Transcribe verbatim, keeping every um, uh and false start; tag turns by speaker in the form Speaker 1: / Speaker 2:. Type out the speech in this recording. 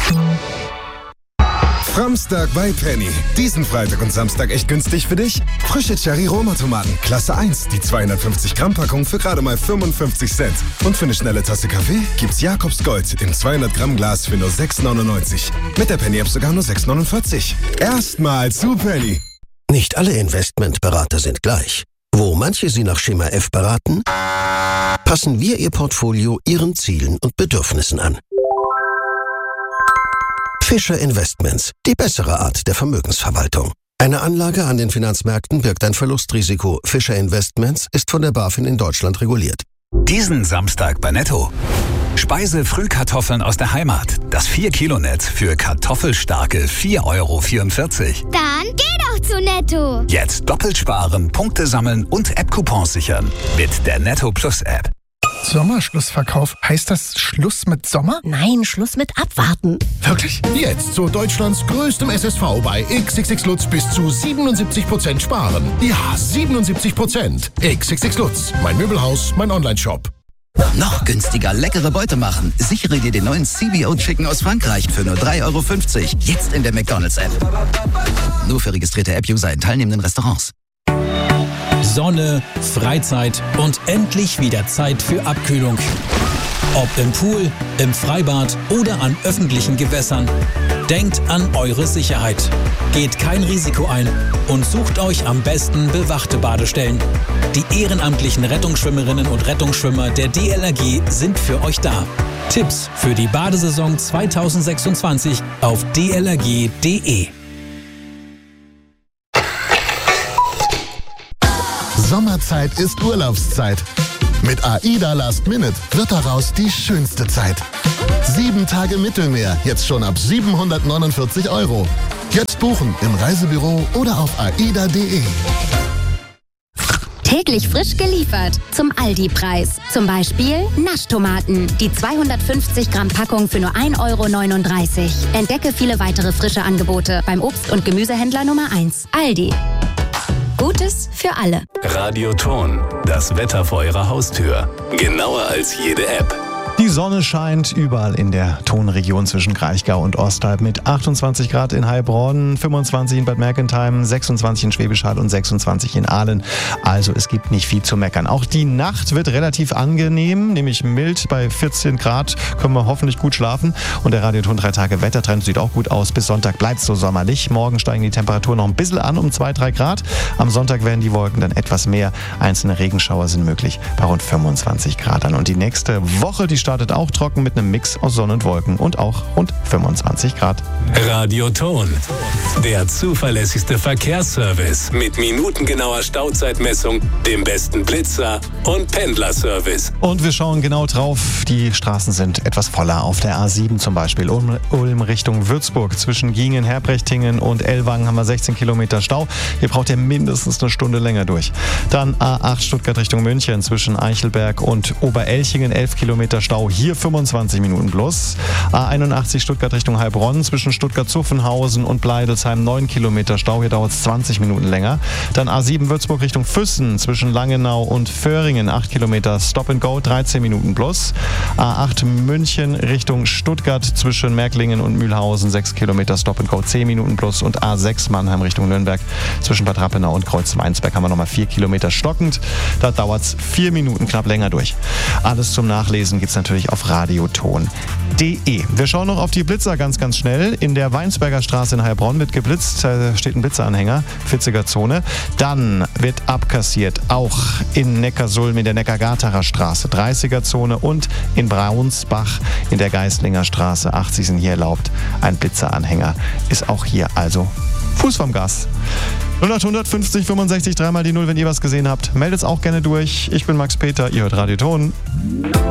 Speaker 1: Framstag bei Penny. Diesen Freitag und Samstag echt günstig für dich? Frische Cherry-Roma-Tomaten, Klasse eins, die zweihundertfünfzig Gramm Packung für gerade mal fünfundfünfzig Cent. Und für eine schnelle Tasse Kaffee gibt's Jakobs Gold im zweihundert Gramm Glas für nur sechs neunundneunzig. Mit der Penny-App sogar nur sechs neunundvierzig. Erstmal zu Penny.
Speaker 2: Nicht alle Investmentberater sind gleich. Wo manche Sie nach Schema F beraten, passen wir Ihr Portfolio Ihren Zielen und Bedürfnissen an. Fischer Investments, die bessere Art der Vermögensverwaltung. Eine Anlage an den Finanzmärkten birgt ein Verlustrisiko. Fischer Investments ist von der BaFin in Deutschland reguliert.
Speaker 3: Diesen Samstag bei Netto. Speise-Frühkartoffeln aus der Heimat. Das vier Kilo Netz für kartoffelstarke vier Euro vierundvierzig.
Speaker 4: Dann geh doch zu Netto.
Speaker 3: Jetzt doppelt sparen, Punkte sammeln und App-Coupons sichern. Mit der Netto Plus App.
Speaker 5: Sommerschlussverkauf. Heißt das Schluss mit Sommer?
Speaker 6: Nein, Schluss mit Abwarten.
Speaker 5: Wirklich?
Speaker 7: Jetzt zu Deutschlands größtem S S V bei X X X Lutz bis zu siebenundsiebzig Prozent sparen. Ja, siebenundsiebzig Prozent. X X X Lutz. Mein Möbelhaus, mein Onlineshop.
Speaker 8: Noch günstiger leckere Beute machen. Sichere dir den neuen C B O Chicken aus Frankreich für nur drei Euro fünfzig. Jetzt in der McDonald's-App. Nur für registrierte App-User in teilnehmenden Restaurants.
Speaker 9: Sonne, Freizeit und endlich wieder Zeit für Abkühlung. Ob im Pool, im Freibad oder an öffentlichen Gewässern. Denkt an eure Sicherheit. Geht kein Risiko ein und sucht euch am besten bewachte Badestellen. Die ehrenamtlichen Rettungsschwimmerinnen und Rettungsschwimmer der D L R G sind für euch da. Tipps für die Badesaison zweitausendsechsundzwanzig auf d l r g punkt d e.
Speaker 7: Sommerzeit ist Urlaubszeit. Mit AIDA Last Minute wird daraus die schönste Zeit. Sieben Tage Mittelmeer, jetzt schon ab siebenhundertneunundvierzig Euro. Jetzt buchen im Reisebüro oder auf aida punkt d e.
Speaker 6: Täglich frisch geliefert. Zum Aldi-Preis. Zum Beispiel Naschtomaten. Die zweihundertfünfzig Gramm Packung für nur ein Euro neununddreißig. Entdecke viele weitere frische Angebote beim Obst- und Gemüsehändler Nummer eins. Aldi. Gutes für alle.
Speaker 10: Radioton, das Wetter vor Ihrer Haustür. Genauer als jede App.
Speaker 11: Die Sonne scheint überall in der Tonregion zwischen Kraichgau und Ostalb mit achtundzwanzig Grad in Heilbronn, fünfundzwanzig in Bad Mergentheim, sechsundzwanzig in Schwäbisch Hall und sechsundzwanzig in Aalen. Also es gibt nicht viel zu meckern. Auch die Nacht wird relativ angenehm, nämlich mild. Bei vierzehn Grad können wir hoffentlich gut schlafen. Und der Radioton drei Tage Wettertrend sieht auch gut aus. Bis Sonntag bleibt es so sommerlich. Morgen steigen die Temperaturen noch ein bisschen an um zwei bis drei Grad. Am Sonntag werden die Wolken dann etwas mehr. Einzelne Regenschauer sind möglich bei rund fünfundzwanzig Grad an. Und die nächste Woche, die startet auch trocken mit einem Mix aus Sonne und Wolken und auch rund fünfundzwanzig Grad.
Speaker 10: Radioton, der zuverlässigste Verkehrsservice mit minutengenauer Stauzeitmessung, dem besten Blitzer und Pendlerservice.
Speaker 11: Und wir schauen genau drauf. Die Straßen sind etwas voller. Auf der A sieben zum Beispiel. Ulm, Ulm Richtung Würzburg. Zwischen Giengen, Herbrechtingen und Ellwangen haben wir sechzehn Kilometer Stau. Hier braucht ihr mindestens eine Stunde länger durch. Dann A acht Stuttgart Richtung München. Zwischen Eichelberg und Oberelchingen elf Kilometer Stau. Hier fünfundzwanzig Minuten plus. A einundachtzig Stuttgart Richtung Heilbronn. Zwischen Stuttgart-Zuffenhausen und Bleidelsheim neun Kilometer Stau. Hier dauert es zwanzig Minuten länger. Dann A sieben Würzburg Richtung Füssen. Zwischen Langenau und Föhringen acht Kilometer Stop and Go. dreizehn Minuten plus. A acht München Richtung Stuttgart. Zwischen Märklingen und Mühlhausen sechs Kilometer Stop and Go. zehn Minuten plus. Und A sechs Mannheim Richtung Nürnberg. Zwischen Bad Rappenau und Kreuz-Weinsberg haben wir nochmal vier Kilometer stockend. Da dauert es vier Minuten knapp länger durch. Alles zum Nachlesen gibt es natürlich auf radioton punkt d e. Wir schauen noch auf die Blitzer ganz, ganz schnell. In der Weinsberger Straße in Heilbronn wird geblitzt, da steht ein Blitzeranhänger, vierziger Zone. Dann wird abkassiert, auch in Neckarsulm in der Neckar-Gartarer Straße, dreißiger Zone und in Braunsbach in der Geistlinger Straße, achtzig sind hier erlaubt. Ein Blitzeranhänger ist auch hier also Fuß vom Gas. null acht hundertfünfzig fünfundsechzig, dreimal die Null, wenn ihr was gesehen habt. Meldet es auch gerne durch. Ich bin Max Peter, ihr hört Radioton.